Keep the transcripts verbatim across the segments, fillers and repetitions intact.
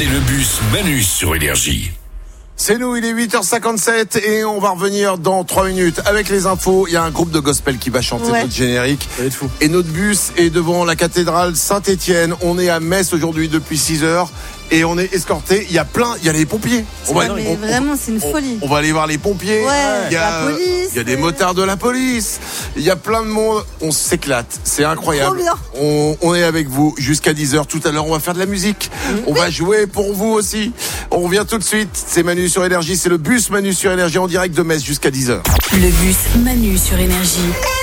C'est le bus Manu sur Énergie. C'est nous, il est huit heures cinquante-sept et on va revenir dans trois minutes avec les infos. Il y a un groupe de gospel qui va chanter ouais. notre générique. Ça va être fou. Et notre bus est devant la cathédrale Saint-Étienne. On est à Metz aujourd'hui depuis six heures. Et on est escorté, il y a plein, il y a les pompiers. On va, ouais, on, vraiment, c'est une on, folie. On va aller voir les pompiers. Ouais, il y a, la police. Il y a des motards de la police. Il y a plein de monde. On s'éclate. C'est incroyable. Trop bien. On, on est avec vous jusqu'à dix heures. Tout à l'heure, on va faire de la musique. Mmh. On va jouer pour vous aussi. On revient tout de suite. C'est Manu sur Énergie. C'est le bus Manu sur Énergie en direct de Metz jusqu'à dix heures. Le bus Manu sur Énergie.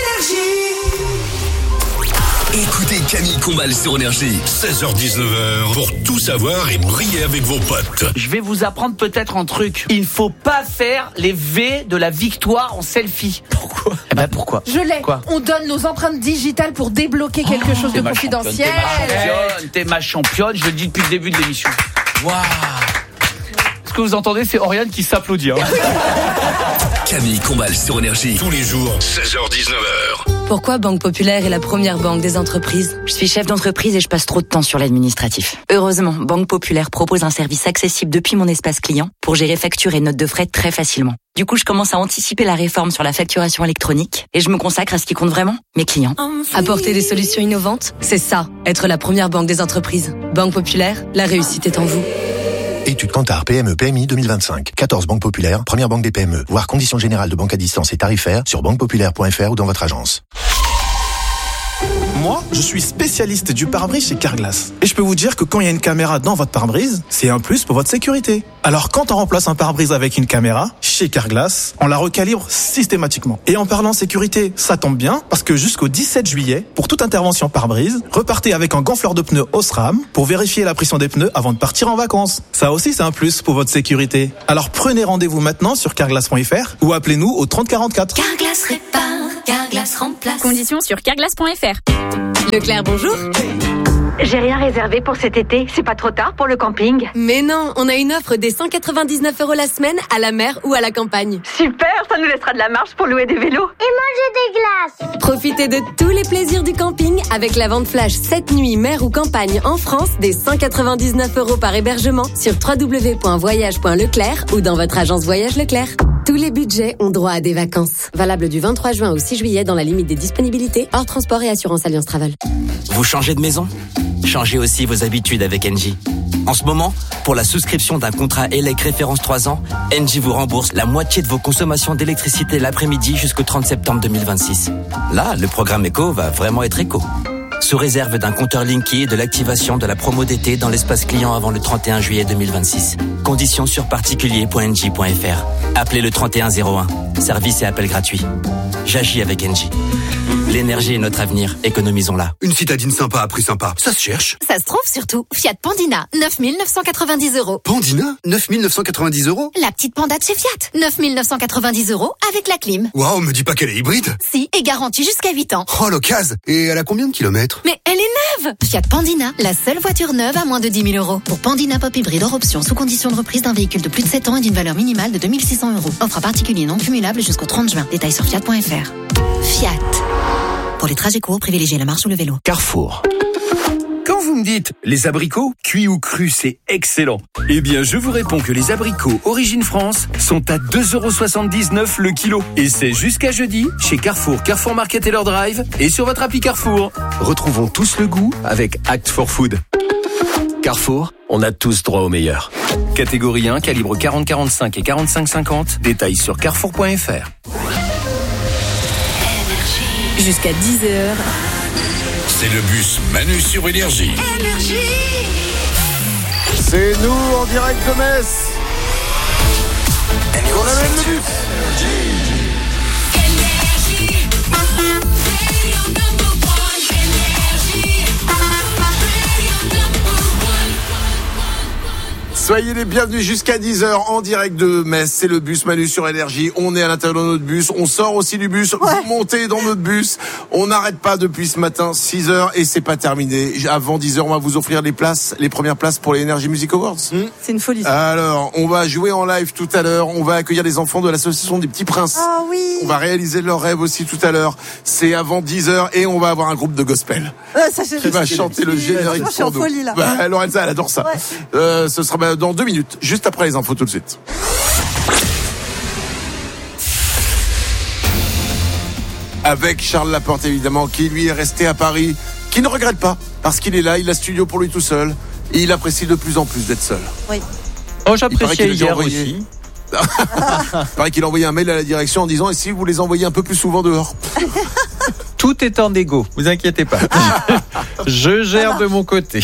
Écoutez Camille Combal sur Énergie, seize heures dix-neuf heures, pour tout savoir et briller avec vos potes. Je vais vous apprendre peut-être un truc. Il ne faut pas faire les V de la victoire en selfie. Pourquoi ? Eh ben pourquoi ? Je l'ai. Quoi ? On donne nos empreintes digitales pour débloquer quelque oh, chose de confidentiel. T'es ma championne, t'es ma championne, je le dis depuis le début de l'émission. Waouh ! Ce que vous entendez, c'est Oriane qui s'applaudit. Hein. Camille Combal sur Énergie, tous les jours, seize heures dix-neuf heures. Pourquoi Banque Populaire est la première banque des entreprises ? Je suis chef d'entreprise et je passe trop de temps sur l'administratif. Heureusement, Banque Populaire propose un service accessible depuis mon espace client pour gérer factures et notes de frais très facilement. Du coup, je commence à anticiper la réforme sur la facturation électronique et je me consacre à ce qui compte vraiment, mes clients. Apporter des solutions innovantes, c'est ça, être la première banque des entreprises. Banque Populaire, la réussite est en vous. Étude Kantar P M E P M I deux mille vingt-cinq. quatorze banques populaires, première banque des P M E. Voir conditions générales de banque à distance et tarifaires sur banque populaire point f r ou dans votre agence. Moi, je suis spécialiste du pare-brise chez Carglass. Et je peux vous dire que quand il y a une caméra dans votre pare-brise, c'est un plus pour votre sécurité. Alors quand on remplace un pare-brise avec une caméra, chez Carglass, on la recalibre systématiquement. Et en parlant sécurité, ça tombe bien, parce que jusqu'au dix-sept juillet, pour toute intervention pare-brise, repartez avec un gonfleur de pneus Osram pour vérifier la pression des pneus avant de partir en vacances. Ça aussi, c'est un plus pour votre sécurité. Alors prenez rendez-vous maintenant sur carglass point f r ou appelez-nous au trente quarante-quatre. Carglass répare, Carglass remplace. Conditions sur carglass point f r. Leclerc, bonjour. J'ai rien réservé pour cet été, c'est pas trop tard pour le camping? Mais non, on a une offre des cent quatre-vingt-dix-neuf euros la semaine à la mer ou à la campagne. Super, ça nous laissera de la marge pour louer des vélos. Et manger des glaces. Profitez de tous les plaisirs du camping avec la vente flash sept nuits mer ou campagne en France des cent quatre-vingt-dix-neuf euros par hébergement sur w w w point voyage point leclerc ou dans votre agence Voyage Leclerc. Tous les budgets ont droit à des vacances. Valable du vingt-trois juin au six juillet dans la limite des disponibilités, hors transport et assurance Alliance Travel. Vous changez de maison ? Changez aussi vos habitudes avec Engie. En ce moment, pour la souscription d'un contrat E L E C référence trois ans, Engie vous rembourse la moitié de vos consommations d'électricité l'après-midi jusqu'au trente septembre deux mille vingt-six. Là, le programme éco va vraiment être éco. Sous réserve d'un compteur Linky et de l'activation de la promo d'été dans l'espace client avant le trente et un juillet deux mille vingt-six. Conditions sur particulier point engie point f r. Appelez le trente et un zéro un. Service et appel gratuit. J'agis avec Engie. L'énergie est notre avenir, économisons-la. Une citadine sympa à prix sympa, ça se cherche. Ça se trouve surtout. Fiat Pandina, neuf mille neuf cent quatre-vingt-dix euros. Pandina, neuf mille neuf cent quatre-vingt-dix euros. La petite panda de chez Fiat, neuf mille neuf cent quatre-vingt-dix euros avec la clim. Waouh, me dis pas qu'elle est hybride. Si, et garantie jusqu'à huit ans. Oh, l'occasion. Et elle a combien de kilomètres? Mais elle est neuve. Fiat Pandina, la seule voiture neuve à moins de dix mille euros. Pour Pandina Pop Hybride hors option, sous condition de reprise d'un véhicule de plus de sept ans et d'une valeur minimale de deux mille six cents euros. Offre à particulier non cumulable jusqu'au trente juin. Détails sur fiat point f r. Fiat. Pour les trajets courts, privilégiez la marche ou le vélo. Carrefour. Quand vous me dites les abricots, cuits ou crus, c'est excellent. Eh bien, je vous réponds que les abricots Origine France sont à deux euros soixante-dix-neuf le kilo. Et c'est jusqu'à jeudi chez Carrefour, Carrefour Market et leur drive et sur votre appli Carrefour. Retrouvons tous le goût avec Act for Food. Carrefour, on a tous droit au meilleur. Catégorie un, calibre quarante quarante-cinq et quarante-cinq cinquante. Détails sur carrefour point f r. Jusqu'à dix heures. C'est le bus Manu sur Énergie. Énergie. C'est nous en direct de Metz. On amène le bus. Soyez les bienvenus jusqu'à dix heures en direct de Metz. C'est le bus Manu sur Énergie. On est à l'intérieur de notre bus. On sort aussi du bus. Ouais. Vous montez dans notre bus. On n'arrête pas depuis ce matin, six heures, et c'est pas terminé. Avant dix heures, on va vous offrir les places, les premières places pour les Energy Music Awards. Mmh. C'est une folie. Alors, on va jouer en live tout à l'heure. On va accueillir les enfants de l'association des Petits Princes. Ah oui. On va réaliser leur rêve aussi tout à l'heure. C'est avant dix heures et on va avoir un groupe de gospel. Ouais, ça, c'est qui va chanter le générique. Je suis en folie là. Bah, Lorenza, elle adore ça. Ouais. Euh, ce sera dans deux minutes, juste après les infos tout de suite. Avec Charles Laporte évidemment, qui lui est resté à Paris, qui ne regrette pas, parce qu'il est là, il a studio pour lui tout seul, et il apprécie de plus en plus d'être seul. Oui. Oh, j'appréciais hier envoyé... aussi. Il paraît qu'il a envoyé un mail à la direction en disant, et si vous les envoyez un peu plus souvent dehors? Tout est en égo, vous inquiétez pas. Je gère de mon côté.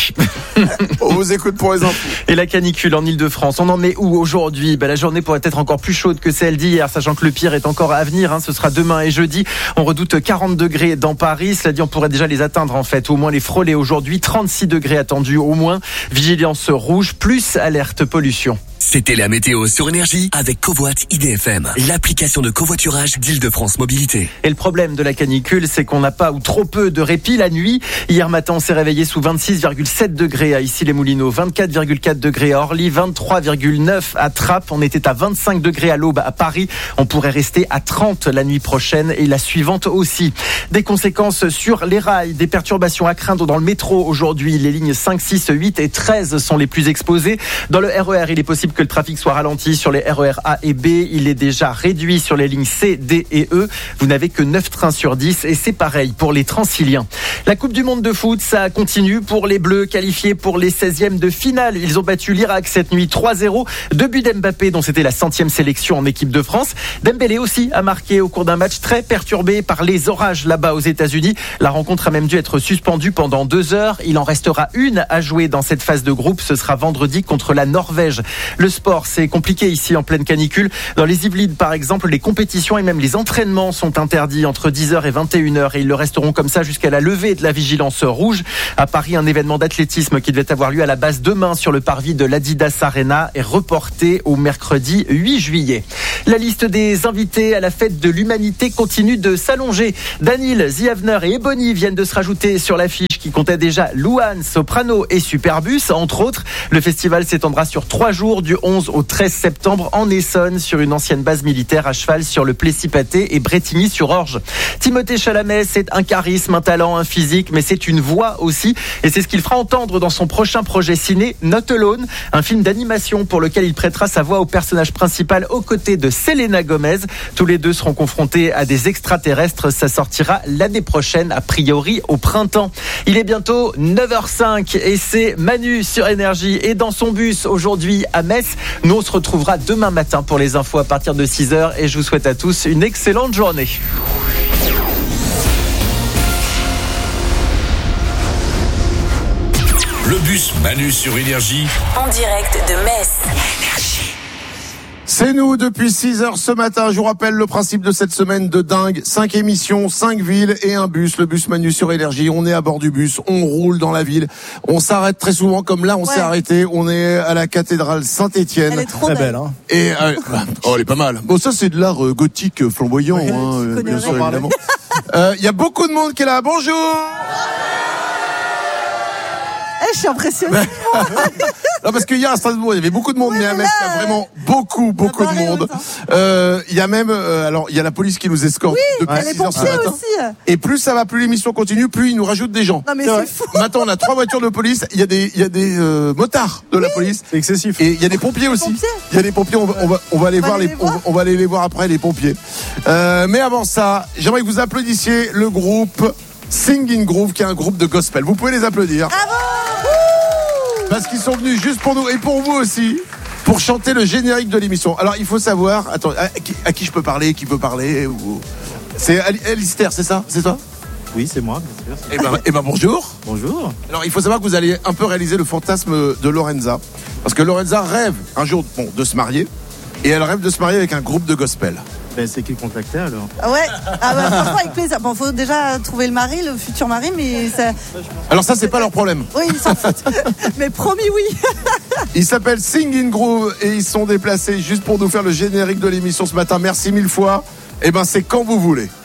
On vous écoute pour les infos. Et la canicule en Ile-de-France, on en est où aujourd'hui? bah, La journée pourrait être encore plus chaude que celle d'hier, sachant que le pire est encore à venir. Hein. Ce sera demain et jeudi. On redoute quarante degrés dans Paris. Cela dit, on pourrait déjà les atteindre en fait. Au moins les frôler aujourd'hui. trente-six degrés attendus au moins. Vigilance rouge plus alerte pollution. C'était la météo sur Énergie avec Covoit I D F M, l'application de covoiturage d'Île-de-France Mobilité. Et le problème de la canicule, c'est qu'on n'a pas ou trop peu de répit la nuit. Hier matin, on s'est réveillé sous vingt-six virgule sept degrés à Issy-les-Moulineaux, vingt-quatre virgule quatre degrés à Orly, vingt-trois virgule neuf à Trappes. On était à vingt-cinq degrés à l'aube à Paris. On pourrait rester à trente la nuit prochaine et la suivante aussi. Des conséquences sur les rails, des perturbations à craindre dans le métro aujourd'hui. Les lignes cinq, six, huit et treize sont les plus exposées. Dans le R E R, il est possible que le trafic soit ralenti sur les R E R A et B. Il est déjà réduit sur les lignes C, D et E. Vous n'avez que neuf trains sur dix et c'est pareil pour les Transiliens. La Coupe du Monde de foot, ça continue pour les Bleus qualifiés pour les seizièmes de finale. Ils ont battu l'Irak cette nuit trois zéro. Deux buts d'Mbappé dont c'était la centième sélection en équipe de France. Dembélé aussi a marqué au cours d'un match très perturbé par les orages là-bas aux États-Unis. La rencontre a même dû être suspendue pendant deux heures. Il en restera une à jouer dans cette phase de groupe. Ce sera vendredi contre la Norvège. Le sport, c'est compliqué ici en pleine canicule. Dans les Yvelines, par exemple, les compétitions et même les entraînements sont interdits entre dix heures et vingt et une heures et ils le resteront comme ça jusqu'à la levée de la vigilance rouge. À Paris, un événement d'athlétisme qui devait avoir lieu à la base demain sur le parvis de l'Adidas Arena est reporté au mercredi huit juillet. La liste des invités à la fête de l'humanité continue de s'allonger. Daniel, The Avener et Ebony viennent de se rajouter sur l'affiche qui comptait déjà Louane, Soprano et Superbus, entre autres. Le festival s'étendra sur trois jours du onze au treize septembre en Essonne sur une ancienne base militaire à cheval sur le Plessis-Pathé et Brétigny-sur-Orge. Timothée Chalamet, c'est un charisme, un talent, un physique, mais c'est une voix aussi et c'est ce qu'il fera entendre dans son prochain projet ciné Not Alone, un film d'animation pour lequel il prêtera sa voix au personnage principal aux côtés de Selena Gomez. Tous les deux seront confrontés à des extraterrestres. Ça sortira l'année prochaine, a priori au printemps. Il est bientôt neuf heures cinq et c'est Manu sur Énergie et dans son bus aujourd'hui à Metz. Nous on se retrouvera demain matin pour les infos à partir de six heures et je vous souhaite à tous une excellente journée. Le bus Manu sur Énergie. En direct de Metz. C'est nous depuis six heures ce matin. Je vous rappelle le principe de cette semaine de dingue. cinq émissions, cinq villes et un bus. Le bus Manu sur Énergie. On est à bord du bus. On roule dans la ville. On s'arrête très souvent comme là. On ouais. s'est arrêté. On est à la cathédrale Saint-Étienne. Elle est trop très belle. belle hein. Et euh, oh, elle est pas mal. Bon, ça c'est de l'art euh, gothique flamboyant. Ouais, hein, bien sûr, évidemment. Il euh, y a beaucoup de monde qui est là. Bonjour. Je suis impressionnée. Non, parce que hier à Strasbourg, il y avait beaucoup de monde, oui, mais à Metz, il y a vraiment beaucoup, beaucoup de monde. Euh, il y a même, euh, alors, il y a la police qui nous escorte oui, depuis six heures ce matin. Aussi. Et plus ça va, plus l'émission continue, plus ils nous rajoutent des gens. Non, mais c'est, c'est fou. Maintenant, on a trois voitures de police. Il y a des, il y a des euh, motards de oui. la police. C'est excessif. Et il y a des pompiers aussi. Pompiers. Il y a des pompiers. On va, on va, on va aller on voir les, les voir. On, on va aller les voir après les pompiers. Euh, mais avant ça, j'aimerais que vous applaudissiez le groupe Singing Groove, qui est un groupe de gospel. Vous pouvez les applaudir. Bravo. Parce qu'ils sont venus juste pour nous et pour vous aussi, pour chanter le générique de l'émission. Alors il faut savoir, attends, à qui, à qui je peux parler, qui peut parler ou... C'est Alistair, c'est ça? C'est toi? Oui, c'est moi, bien sûr. Eh ben, eh ben bonjour. Bonjour. Alors il faut savoir que vous allez un peu réaliser le fantasme de Lorenza. Parce que Lorenza rêve un jour bon, de se marier. Et elle rêve de se marier avec un groupe de gospel. Ben, c'est qui contacter alors? Ah ouais, ah bah, franchement avec plaisir. Bon, faut déjà trouver le mari, le futur mari, mais ça. Alors ça, c'est pas leur problème. Oui, ils s'en foutent. Mais promis, oui. Ils s'appellent Sing in Groove et ils sont déplacés juste pour nous faire le générique de l'émission ce matin. Merci mille fois. Et ben, c'est quand vous voulez.